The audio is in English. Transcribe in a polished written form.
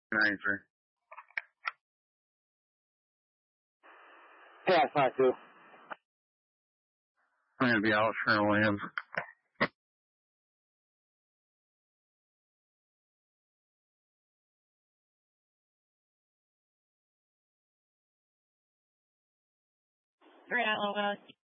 93. Yeah, 5-2. I'm going to be out Sherwin-Williams. Great, Outlaw.